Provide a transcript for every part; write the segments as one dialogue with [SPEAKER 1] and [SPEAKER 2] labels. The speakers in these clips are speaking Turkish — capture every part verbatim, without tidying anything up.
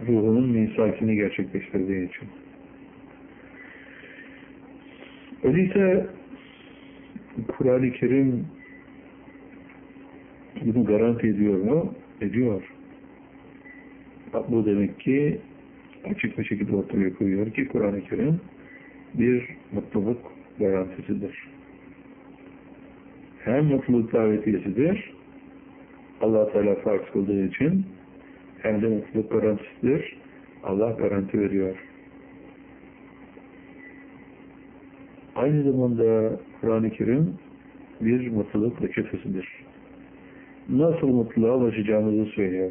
[SPEAKER 1] ruhunun misakini gerçekleştirdiği için. Öyleyse Kur'an-ı Kerim bunu garanti ediyor mu? Ediyor. Bu demek ki açık bir şekilde ortaya koyuyor ki Kur'an-ı Kerim bir mutluluk garantisidir. Hem mutluluk davetiyesidir, Allah Teala farz kıldığı için, hem de mutluluk garantisidir. Allah garanti veriyor. Aynı zamanda Kur'an-ı Kerim bir mutluluk reçetesidir. Nasıl mutluluğa ulaşacağımızı söylüyor.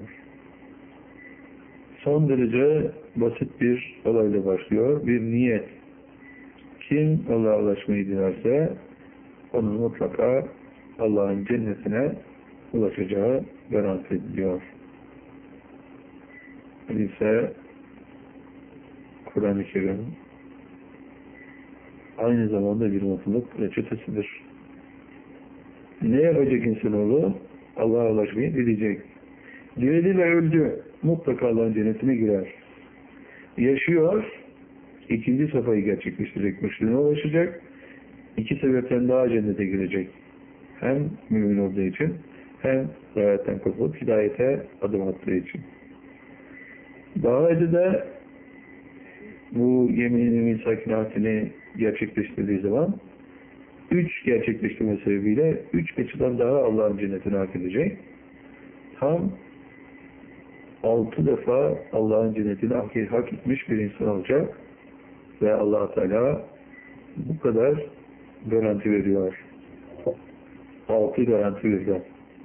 [SPEAKER 1] Son derece basit bir olayla başlıyor. Bir niyet. Kim Allah'a ulaşmayı dilerse onun mutlaka Allah'ın cennetine ulaşacağı garanti ediliyor. Öyleyse Kur'an-ı Kerim aynı zamanda bir mutluluk reçetesidir. Ne yapacak insanoğlu? Allah'a ulaşmayı dileyecek. Diledi ve öldü. Mutlaka Allah'ın cennetine girer. Yaşıyor, ikinci safhayı gerçekleştirecek, mürşidine ulaşacak. İki sebepten daha cennete girecek. Hem mümin olduğu için, hem zaten kurtulup hidayete adım attığı için. Daha önce de bu yemin-i misakinatini gerçekleştirdiği zaman üç gerçekleştirme sebebiyle üç açıdan daha Allah'ın cennetini hak edecek. Tam altı defa Allah'ın cennetini hak, hak etmiş bir insan olacak ve Allah Teala bu kadar garanti veriyor. Altı garanti veriyor.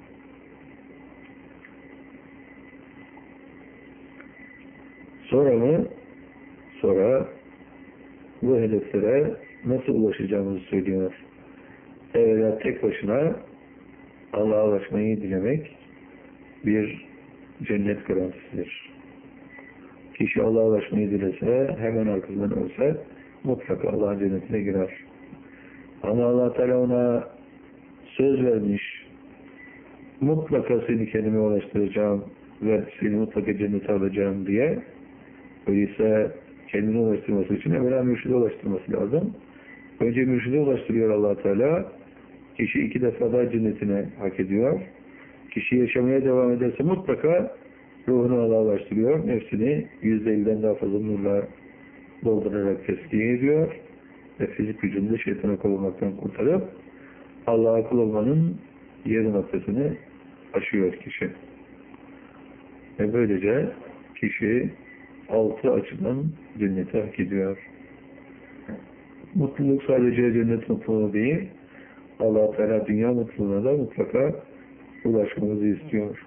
[SPEAKER 1] Sonra mı? Sonra bu hedeflere nasıl ulaşacağımızı söylüyor. Evvela tek başına Allah'a ulaşmayı dilemek bir cennet garantisidir. Kişi Allah'a ulaşmayı dilese, hemen arkasından ölse mutlaka Allah'ın cennetine girer. Ama Allah Teala ona söz vermiş, mutlaka seni kendime ulaştıracağım ve seni mutlaka cennete alacağım diye. Öyleyse kendine ulaştırması için evvela mürşide ulaştırması lazım. Önce mürşide ulaştırıyor Allah Teala. Kişi iki defa daha cennetine hak ediyor. Kişi yaşamaya devam ederse mutlaka ruhunu Allah'a ulaştırıyor. Nefsini yüzde elliden daha fazla nurla doldurarak teskin ediyor. Ve fizik gücünde şeytana kul olmaktan kurtarıp Allah'a kul olmanın yeri noktasını aşıyor kişi. Ve böylece kişi altı açıdan cenneti hak ediyor. Mutluluk sadece cennet mutluluğu değil, Allah Teala dünya mutluluğuna da mutlaka ulaşmamızı istiyor.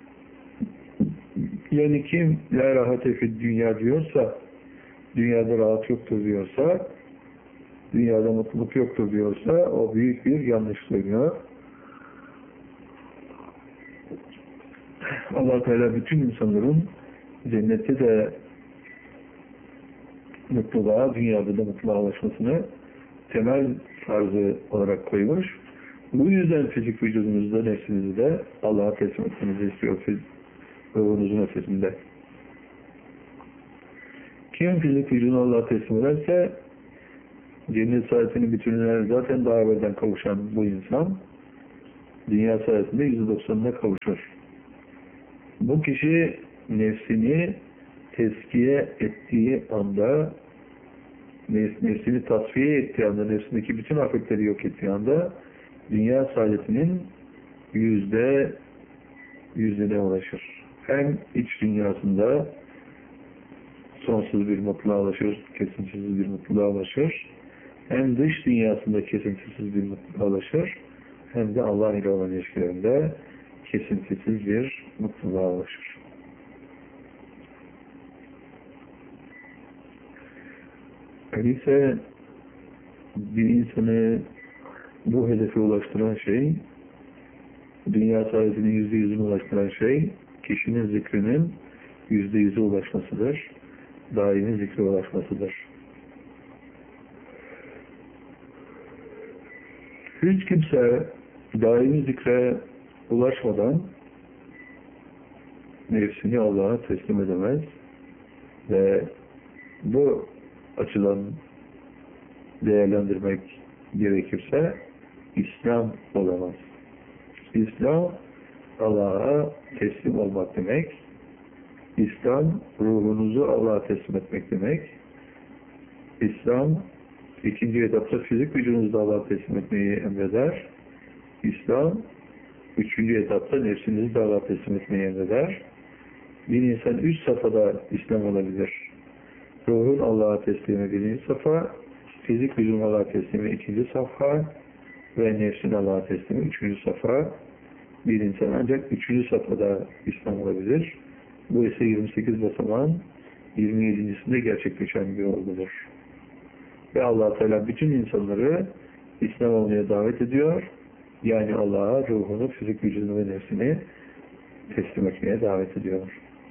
[SPEAKER 1] Yani kim la rahate fid dünya diyorsa, dünyada rahat yoktur diyorsa, dünyada mutluluk yoktur diyorsa, o büyük bir yanlış söylüyor. Allah Teala bütün insanların cennette de mutluluğa, dünyada da mutluluğa ulaşmasını temel farzı olarak koymuş. Bu yüzden fizik vücudunuzda, nefsinizde Allah'a teslim etmenizi istiyor ruhunuzun ötesinde. Kim fizik vücudunu Allah'a teslim ederse cennet saadetinin bütününe zaten daha evvelden kavuşan bu insan dünya saadetinde yüzde doksanına kavuşur. Bu kişi nefsini teskiye ettiği anda, nefsini tasfiye ettiği anda, nefsindeki bütün afetleri yok ettiği anda dünya saadetinin yüzde yüzüne ulaşır. Hem iç dünyasında sonsuz bir mutluluğa ulaşır, kesintisiz bir mutluluğa ulaşır. Hem dış dünyasında kesintisiz bir mutluluğa ulaşır. Hem de Allah ile olan ilişkilerinde kesintisiz bir mutluluğa ulaşır. Öyleyse bir insanı bu hedefe ulaştıran şey, dünya saadetinin yüzde yüzüne ulaştıran şey, kişinin zikrinin yüzde yüze ulaşmasıdır. Daimi zikre ulaşmasıdır. Hiç kimse daimi zikre ulaşmadan nefsini Allah'a teslim edemez. Ve bu açıdan değerlendirmek gerekirse İslam olamaz. İslam Allah'a teslim olmak demek. İslam ruhunuzu Allah'a teslim etmek demek. İslam ikinci etapta fizik gücünüzü Allah'a teslim etmeyi emreder. İslam üçüncü etapta nefsinizi Allah'a teslim etmeyi emreder. Bir insan üç safhada İslam olabilir. Ruhun Allah'a teslimi birinci safha, fizik gücün Allah'a teslimi ikinci safha ve nefsin Allah'a teslimi üçüncü safha. Bir insan ancak üçüncü safhada İslam olabilir. Bu ise yirmi sekiz basamağın yirmi yedincisinde gerçekleşen bir olgudur. Ve Allah Teala bütün insanları İslam olmaya davet ediyor. Yani Allah'a ruhunu, fizik gücünü ve nefsini teslim etmeye davet ediyor.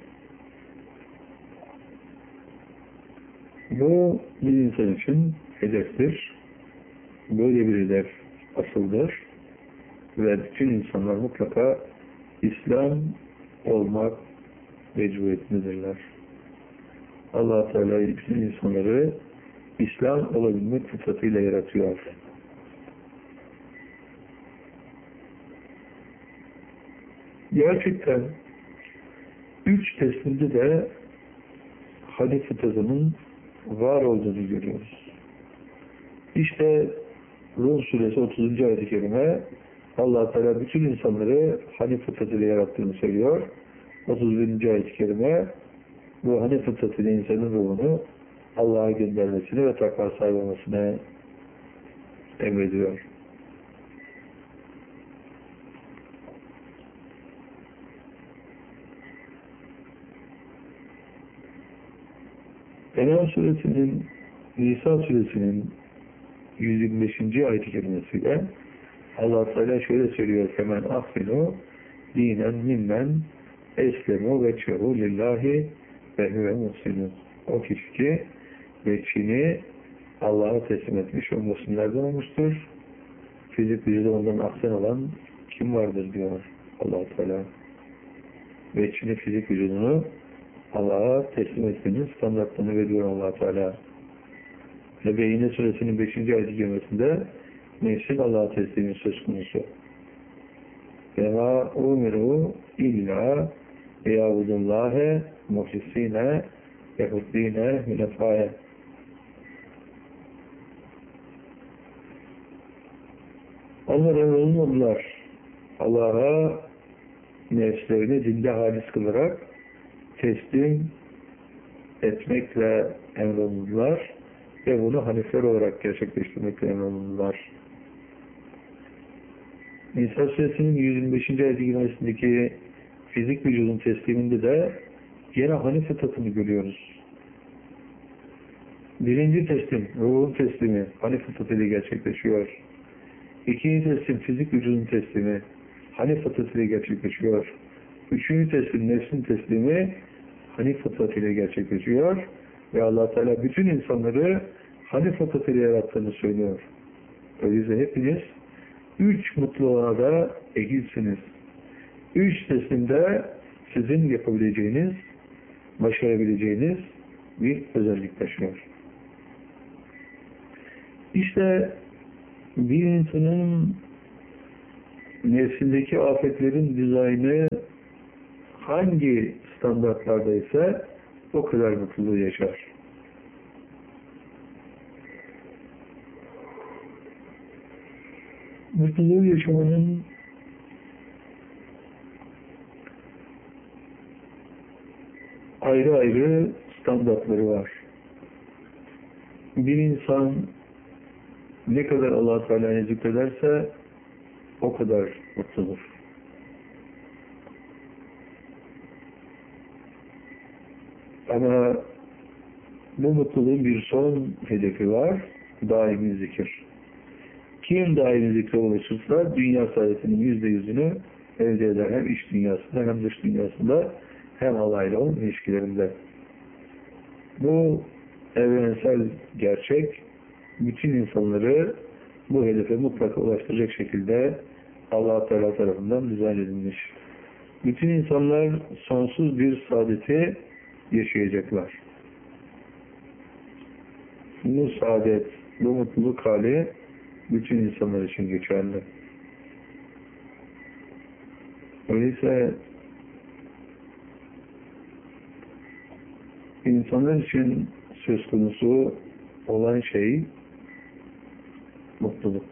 [SPEAKER 1] Bu bir insan için hedeftir. Böyle bir hedef asıldır. Ve bütün insanlar mutlaka İslam olmak mecburiyetindedirler. Allah Teala bütün insanları İslam olabilmek fıtratıyla yaratıyor. Gerçekten üç teslimde de Hanif fıtratının var olduğunu görüyoruz. İşte Rum suresi otuzuncu ayet-i kerime Allah Teala bütün insanları Hanif fıtratıyla yarattığını söylüyor. otuz birinci ayet-i kerime bu Hanif fıtratıyla insanın ruhunu Allah'a göndermesini ve takva sahibi olmasını emrediyor. En'am suresinin Nisa suresinin yüz yirmi beşinci ayet-i kerimesiyle Allah Teala şöyle söylüyor: "Kemen ahsinu dinen mimmen eslemu veçhehu lillahi ve huve muhsinun." O kişi ki veçhini Allah'a teslim etmiş ve muhsinlerden olmuştur. Fizik gücüde ondan ahsen olan kim vardır diyor Allah Teala. Veçhini, fizik vücudunu Allah'a teslim etmenin standartlarını veriyor Allah Teala. Ve Beyyine suresinin beşinci ayet-i kerimesinde nefsin Allah'a teslimi söz konusu. وَمَا اُمِرُوا اِلَّا اِيَعْبُدُ اللّٰهَ مُخْلِص۪ينَ يَهُدِّينَ مِنَفَايَ. Onlar emrolunmadılar. Allah'a nefslerini dinde halis kılarak teslim etmekle emrolundular ve bunu hanifler olarak gerçekleştirmekle emrolundular. Nisa suresinin yüz yirmi beşinci ayet-i kerimesindeki fizik vücudun tesliminde de yine hanif fıtratını görüyoruz. Birinci teslim, ruhun teslimi hanif fıtratıyla gerçekleşiyor. İkinci teslim, fizik vücudun teslimi hanif fıtratıyla gerçekleşiyor. Üçüncü teslim, nefsin teslimi hanif fıtratıyla gerçekleşiyor. Ve Allah Teala bütün insanları hanif fıtratıyla yarattığını söylüyor. Öyleyse hepiniz üç mutluluğa da ehilsiniz. Üç teslimde sizin yapabileceğiniz, başarabileceğiniz bir özellik taşıyor. İşte bir insanın nefsindeki afetlerin dizaynı hangi standartlarda ise o kadar mutluluğu yaşar. Mutluluğu yaşamanın ayrı ayrı standartları var. Bir insan ne kadar Allah Teala'yı zikrederse o kadar mutludur. Ama bu mutluluğun bir son hedefi var, daimi zikir. Kim daimi zikre ulaşırsa dünya saadetinin yüzde yüzünü elde eder. Hem iç dünyasında hem dış dünyasında hem Allah ile olan ilişkilerinde. Bu evrensel gerçek bütün insanları bu hedefe mutlaka ulaştıracak şekilde Allah Teala tarafından dizayn edilmiş. Bütün insanlar sonsuz bir saadeti yaşayacaklar. bu saadet, bu mutluluk hali bütün insanlar için geçerli. Öyleyse insanlar için söz konusu olan şey mutluluk.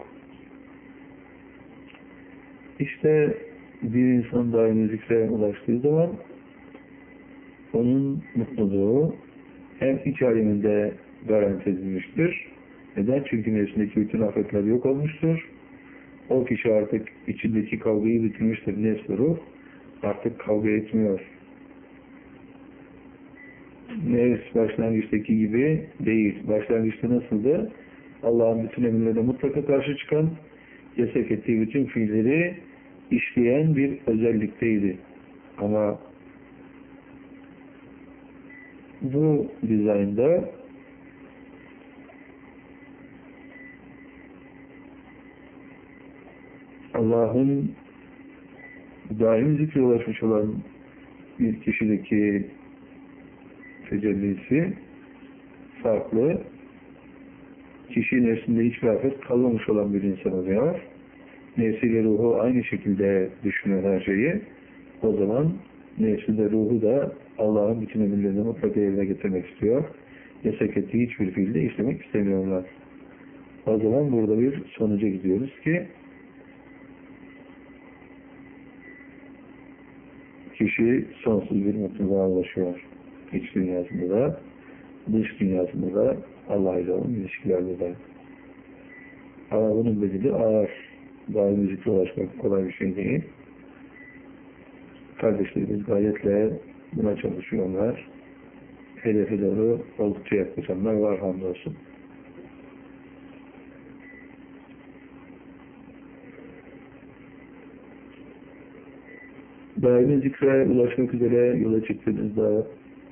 [SPEAKER 1] İşte bir insan daimi zikre ulaştığı zaman onun mutluluğu hem iç aleminde garanti edilmiştir. Neden? Çünkü nefsindeki bütün afetler yok olmuştur. O kişi artık içindeki kavgayı bitirmiştir. Nefs ve ruh artık kavga etmiyor. Nefs başlangıçtaki gibi değil. Başlangıçta nasıldı? Allah'ın bütün emirlerine mutlaka karşı çıkan, yasak ettiği bütün fiilleri işleyen bir özellikteydi. Ama bu dizaynda Allah'ın daim zikre ulaşmış olan bir kişideki tecellisi farklı. Kişi nefsinde hiçbir afet kalmamış olan bir insan oluyor. Nefsiyle ruhu aynı şekilde düşünüyor her şeyi. O zaman nefsinde ruhu da Allah'ın bütün emirlerini mutlaka yerine getirmek istiyor. Yasak ettiği hiçbir fiilde işlemek istemiyorlar. O zaman burada bir sonuca gidiyoruz ki kişi sonsuz bir mutluluğa ulaşıyor. İç dünyasında da, dış dünyasında da, Allah ile olan ilişkilerde de. Ama bunun bedeli ağır. Daimi zikre ulaşmak kolay bir şey değil. Kardeşlerimiz gayretle buna çalışıyorlar. Hedefe doğru oldukça yaklaşanlar var hamdolsun. Daimi zikre ulaşmak üzere yola çıktığınızda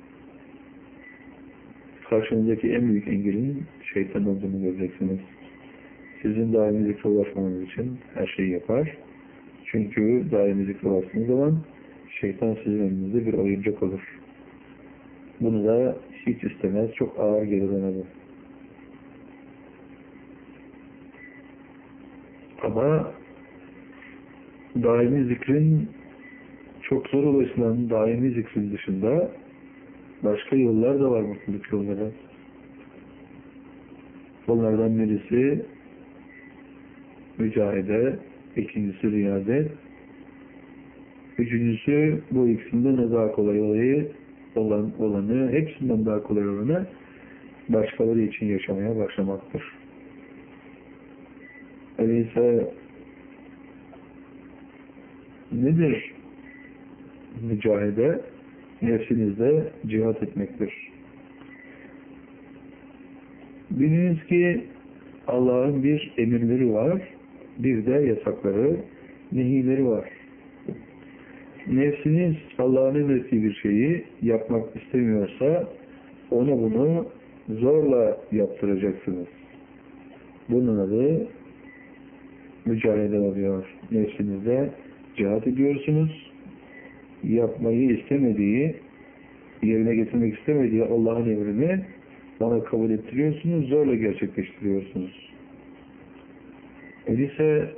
[SPEAKER 1] karşınızdaki en büyük engelin şeytan olduğunu göreceksiniz. Sizin daimi zikre ulaşmanız için her şeyi yapar. Çünkü daimi zikre ulaştığınız zaman şeytan sizin elinizde bir oyuncak olur. Bunu da hiç istemez, çok ağır gelir ona bu. Ama daimi zikrin çok zor ulaşılan daimi zikrin dışında başka yollar da var, mutluluk yolları. Bunlardan birisi mücahede, ikincisi riyadet, üçüncüsü bu ikisinden daha kolay olayı olan, olanı, hepsinden daha kolay olanı başkaları için yaşamaya başlamaktır. Öyleyse nedir mücahede? Nefsinizde cihat etmektir. Biliniz ki Allah'ın bir emirleri var, bir de yasakları, nehileri var. Nefsiniz Allah'ın emrettiği bir şeyi yapmak istemiyorsa ona bunu zorla yaptıracaksınız. Bunun adı mücadele oluyor. Nefsinizde cihat ediyorsunuz. Yapmayı istemediği, yerine getirmek istemediği Allah'ın emrini ona kabul ettiriyorsunuz, zorla gerçekleştiriyorsunuz. Öyleyse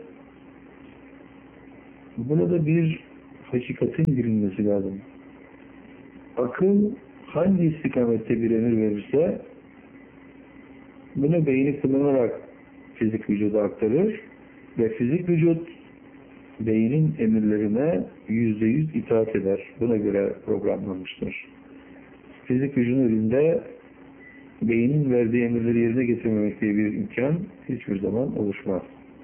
[SPEAKER 1] burada bir hakikatin girilmesi lazım. Akıl hangi istikamette bir emir verirse bunu beyni kullanarak fizik vücuda aktarır ve fizik vücut beynin emirlerine yüzde yüz itaat eder. Buna göre programlanmıştır. Fizik vücudun elinde beynin verdiği emirleri yerine getirmemek diye bir imkan hiçbir zaman oluşmaz.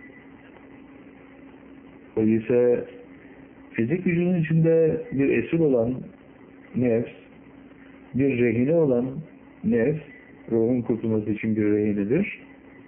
[SPEAKER 1] Öyleyse fizik vücudun içinde bir esir olan nefs, bir rehine olan nefs, ruhun kurtulması için bir rehinedir.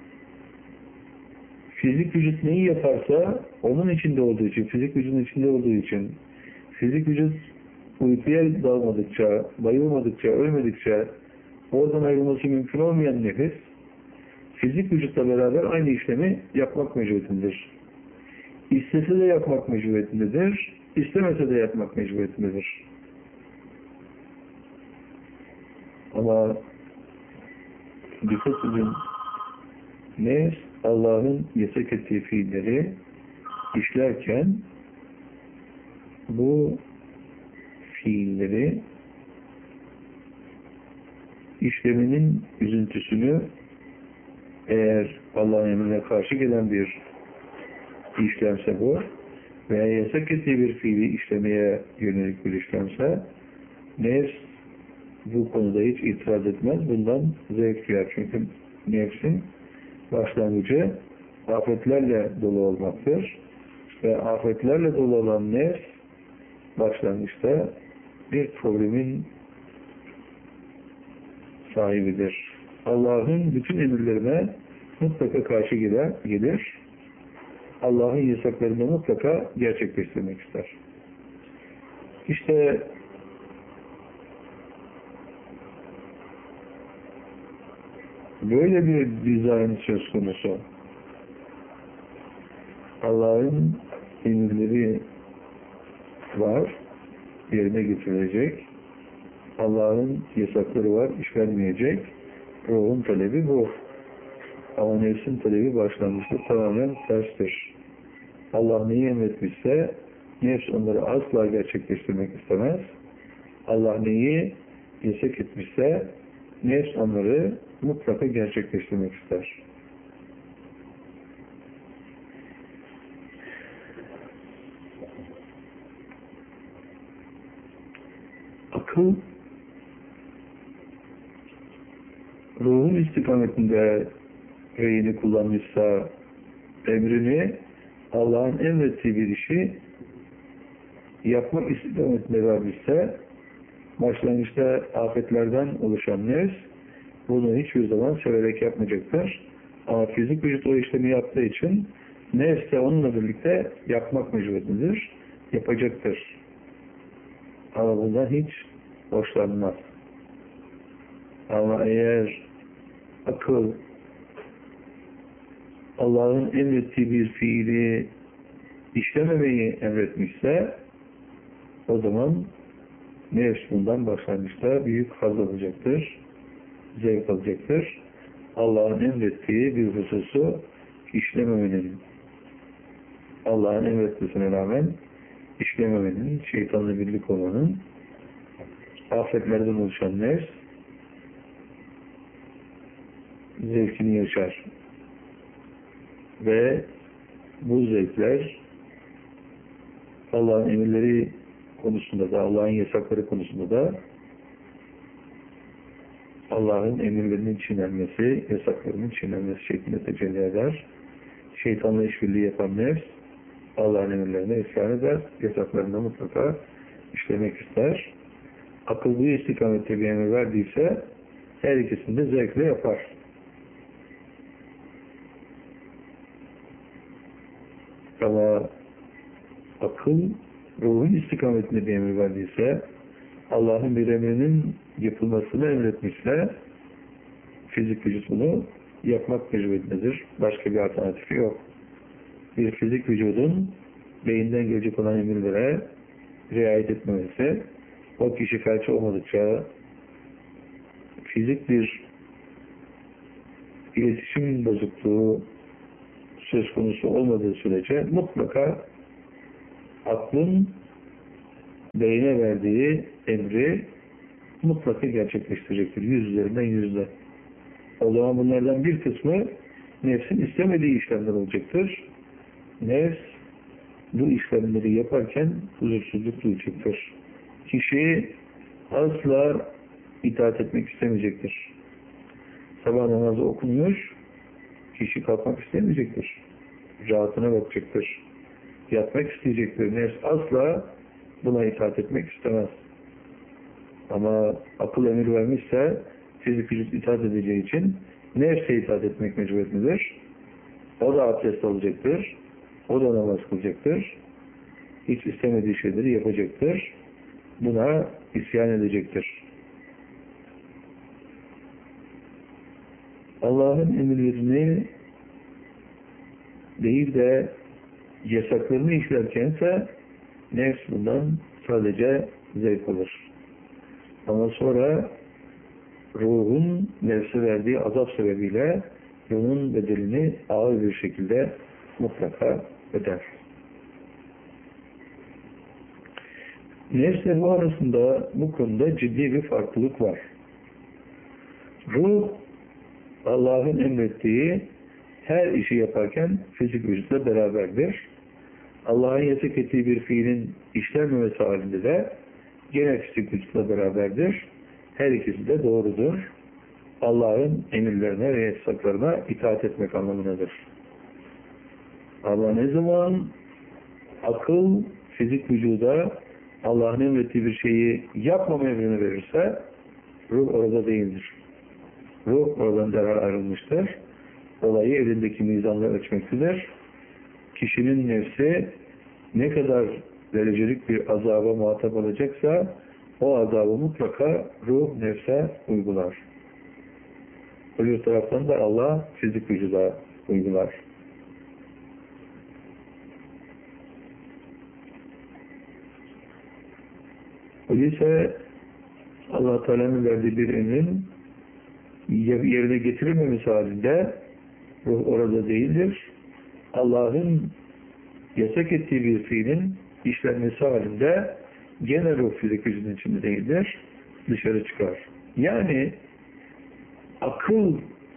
[SPEAKER 1] Fizik vücut neyi yaparsa onun içinde olduğu için, fizik vücudun içinde olduğu için, fizik vücut uykuya dalmadıkça, bayılmadıkça, ölmedikçe oradan ayrılması mümkün olmayan nefis, fizik vücutla beraber aynı işlemi yapmak mecburiyetindedir. İstese de yapmak mecburiyetindedir, istemese de yapmak mecburiyetindedir. Ama dikkat edin, nefs Allah'ın yasak ettiği fiilleri işlerken bu fiilleri işlemenin üzüntüsünü, eğer Allah'ın emrine karşı gelen bir işlemse bu veya yasak ettiği bir fiili işlemeye yönelik bir işlemse nefs bu konuda hiç itiraz etmez. Bundan zevk duyar. Çünkü nefsin başlangıcı afetlerle dolu olmaktır. Ve afetlerle dolu olan nefs başlangıçta bir problemin sahibidir. Allah'ın bütün emirlerine mutlaka karşı gelir, gelir. Allah'ın yasaklarını mutlaka gerçekleştirmek ister. İşte böyle bir dizayn söz konusu. Allah'ın emirleri var, yerine getirilecek. Allah'ın yasakları var, işlenmeyecek. Ruhun talebi bu. Ama nefsin talebi başlangıçta tamamen terstir. Allah neyi emretmişse nefs onları asla gerçekleştirmek istemez. Allah neyi yasak etmişse nefs onları mutlaka gerçekleştirmek ister. Akıl ruhun istikametinde reyini kullanmışsa, emrini Allah'ın emrettiği bir işi yapmak istikametinde vermişse, başlangıçta afetlerden oluşan nefs bunu hiçbir zaman severek yapmayacaktır. Ama fizik vücut o işlemi yaptığı için nefs de onunla birlikte yapmak mecburidir, yapacaktır. Ama bundan hiç hoşlanmaz. Ama eğer akıl Allah'ın emrettiği bir fiili işlememeyi emretmişse o zaman nefs bundan başlangıçta büyük haz alacaktır, zevk alacaktır. Allah'ın emrettiği bir hususu işlememenin, Allah'ın emretmesine rağmen işlememenin, şeytanla birlik olmanın, afetlerden oluşan nefs zevkini yaşar. Ve bu zevkler Allah'ın emirleri konusunda da, Allah'ın yasakları konusunda da Allah'ın emirlerinin çiğnenmesi, yasaklarının çiğnenmesi şeklinde tecelli eder. Şeytanla işbirliği yapan nefs Allah'ın emirlerine isyan eder, yasaklarını mutlaka işlemek ister. Akıl bu istikamette bir emir verdiyse her ikisini de zevkle yapar. Ama akıl ruhun istikametinde bir emir verdiyse, Allah'ın bir emrinin yapılmasını emretmişse fizik vücut bunu yapmak mecburiyetindedir. Başka bir alternatifi yok. Bir fizik vücudun beyinden gelecek olan emirlere riayet etmemesi, o kişi felç olmadıkça fizik bir iletişim bozukluğu söz konusu olmadığı sürece mutlaka aklın beyine verdiği emri mutlaka gerçekleştirecektir. Yüz üzerinden yüzde. O zaman bunlardan bir kısmı nefsin istemediği işlemler olacaktır. Nefs bu işlemleri yaparken huzursuzluk duyacaktır. Kişi asla itaat etmek istemeyecektir. Sabah namazı okunmuş, kişi kalkmak istemeyecektir. Rahatına bakacaktır. Yatmak isteyecektir. Nefs asla buna itaat etmek istemez. Ama akıl emir vermişse fizik vücut itaat edeceği için nefse itaat etmek mecburiyetindedir. O da abdest alacaktır. O da namaz kılacaktır. Hiç istemediği şeyleri yapacaktır. Buna isyan edecektir. Allah'ın emirlerini değil de yasaklarını işlerkense nefs bundan sadece zevk alır. Ama sonra ruhun nefse verdiği azap sebebiyle bunun bedelini ağır bir şekilde mutlaka öder. Nefsle ruh arasında bu konuda ciddi bir farklılık var. Ruh, Allah'ın emrettiği her işi yaparken fizik vücutla beraberdir. Allah'ın yasak ettiği bir fiilin işlenmemesi halinde de gene fizik vücutla beraberdir. Her ikisi de doğrudur. Allah'ın emirlerine ve yasaklarına itaat etmek anlamındadır. Allah ne zaman akıl, fizik vücuda Allah'ın emrettiği bir şeyi yapmama emrini verirse ruh orada değildir. Ruh oradan derhal ayrılmıştır. Olayı elindeki mizanla ölçmektedir. Kişinin nefsi ne kadar derecelik bir azaba muhatap olacaksa o azabı mutlaka ruh nefse uygular. Öbür taraftan da Allah fizik vücuda uygular. Öyleyse Allah Teala'nın verdiği bir emrin yerine getirilmemesi halinde ruh orada değildir. Allah'ın yasak ettiği bir fiilin işlenmesi halinde gene ruh fizik vücudun içinde değildir. Dışarı çıkar. Yani akıl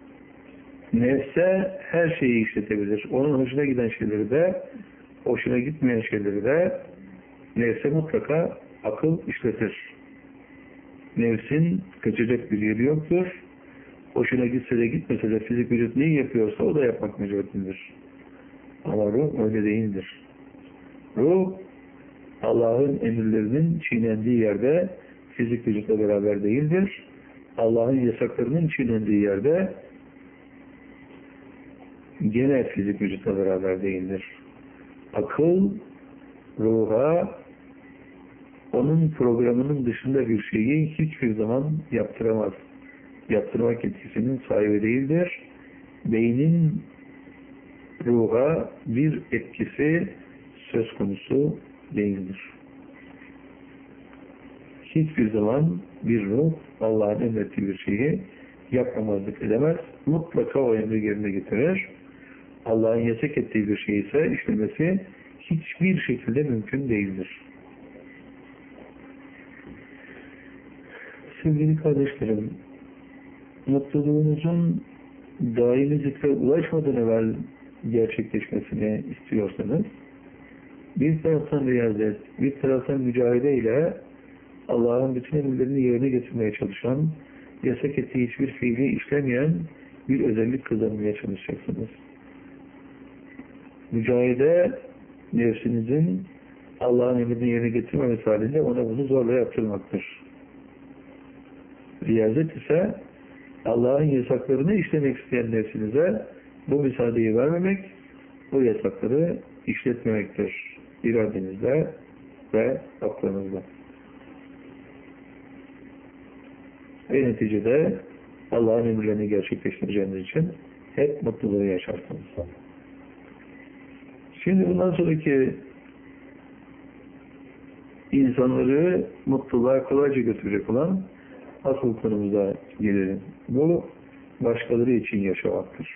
[SPEAKER 1] nefse her şeyi işletebilir. Onun hoşuna giden şeyleri de hoşuna gitmeyen şeyleri de nefse mutlaka akıl işletir. Nefsin kaçacak bir yeri yoktur. Hoşuna gitse de gitmese de fizik vücut neyi yapıyorsa o da yapmak mecburiyetindedir. Ama ruh öyle değildir. Ruh Allah'ın emirlerinin çiğnendiği yerde fizik vücutla beraber değildir. Allah'ın yasaklarının çiğnendiği yerde gene fizik vücutla beraber değildir. Akıl ruha onun programının dışında bir şeyi hiçbir zaman yaptıramaz. Yaptırmak etkisinin sahibi değildir. Beynin ruha bir etkisi söz konusu değildir. Hiçbir zaman bir ruh Allah'ın emrettiği bir şeyi yapmamazlık edemez. Mutlaka o emri yerine getirir. Allah'ın yasak ettiği bir şey ise işlemesi hiçbir şekilde mümkün değildir. Sevgili kardeşlerim, mutluluğunuzun daimi zikre ulaşmadan evvel gerçekleşmesini istiyorsanız, bir taraftan riyazet, bir taraftan mücadele ile Allah'ın bütün emirlerini yerine getirmeye çalışan, yasak ettiği hiçbir fiili işlemeyen bir özellik kazanmaya çalışacaksınız. Mücadele, nefsinizin Allah'ın emrini yerine getirmemesi halinde ona bunu zorla yaptırmaktır. Riyazet ise Allah'ın yasaklarını işlemek isteyen nefsinize bu müsaadeyi vermemek, bu yasakları işletmemektir. İradenizle ve aklınızla. Ve neticede Allah'ın emirlerini gerçekleştireceğiniz için hep mutluluğu yaşarsınız. Şimdi bundan sonraki insanları mutluluğa kolayca götürecek olan asıl konumuza gelelim. Bu başkaları için yaşamaktır.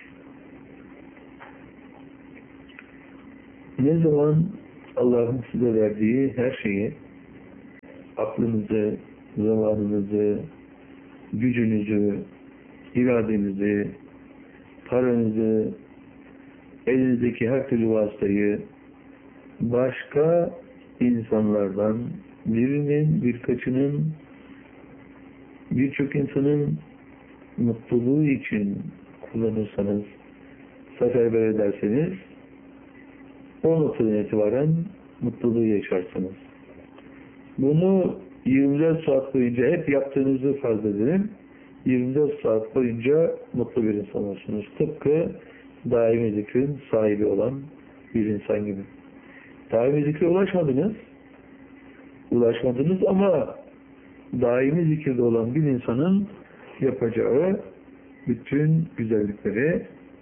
[SPEAKER 1] Ne zaman Allah'ın size verdiği her şeyi, aklınızı, zamanınızı, gücünüzü, iradenizi, paranızı, elinizdeki her türlü vasıtayı başka insanlardan birinin, birkaçının, birçok insanın mutluluğu için kullanırsanız, seferber ederseniz, o noktadan itibaren mutluluğu yaşarsınız. Bunu yirmi dört saat boyunca hep yaptığınızı farz edelim. yirmi dört saat boyunca mutlu bir insan olursunuz. Tıpkı daimi zikrin sahibi olan bir insan gibi. Daimi zikre ulaşmadınız. Ulaşmadınız ama daimi zikirde olan bir insanın yapacağı bütün güzellikleri,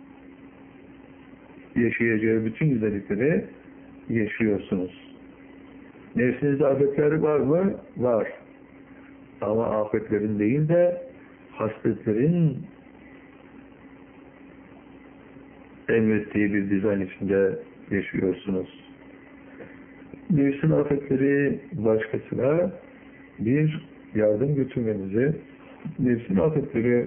[SPEAKER 1] yaşayacağı bütün güzellikleri yaşıyorsunuz. Nefsinizde afetler var mı? Var. Ama afetlerin değil de hasletlerin emrettiği bir dizayn içinde yaşıyorsunuz. Nefsin afetleri başkasına bir yardım götürmenizi, nefsin afetleri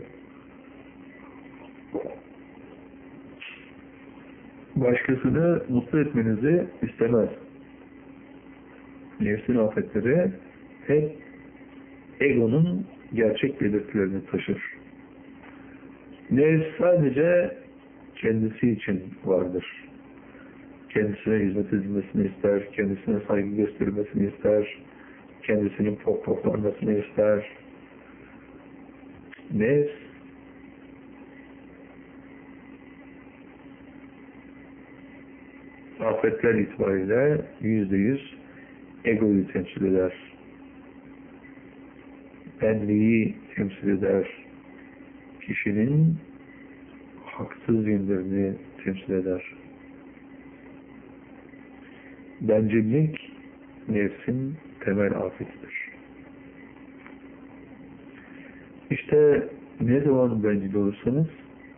[SPEAKER 1] başkasını mutlu etmenizi istemez. Nefsin afetleri hep egonun gerçek belirtilerini taşır. Nefs sadece kendisi için vardır. Kendisine hizmet edilmesini ister, kendisine saygı gösterilmesini ister, kendisinin pohpohlanmasını ister. Nefs afetler itibariyle yüzde yüz egoyu temsil eder. Benliği temsil eder. Kişinin haksız yönlerini temsil eder. Bencillik nefsin temel afetidir. İşte ne zaman bencil olursanız,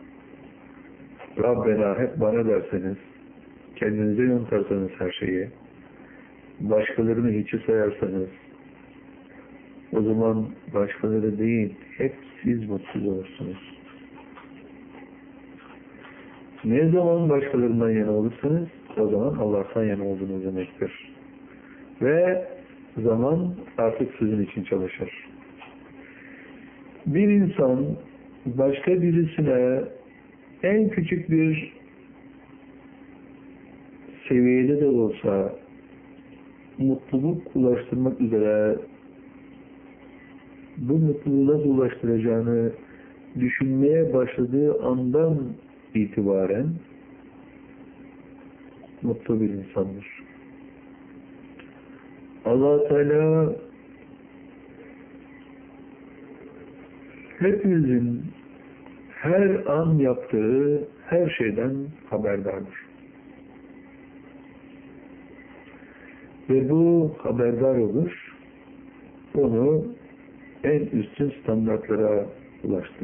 [SPEAKER 1] Rabbena hep bana derseniz, kendinize yöntarsanız her şeyi, başkalarını hiçe sayarsanız, o zaman başkaları değil, hep siz mutsuz olursunuz. Ne zaman başkalarından yana olursanız, o zaman Allah'tan yana olduğunuz demektir. Ve zaman artık sizin için çalışır. Bir insan başka birisine en küçük bir seviyede de olsa mutluluk ulaştırmak üzere bu mutluluğa ulaştıracağını düşünmeye başladığı andan itibaren mutlu bir insandır. Allah Teala hepimizin her an yaptığı her şeyden haberdardır. Ve bu haberdar olur, onu en üstün standartlara ulaştırır.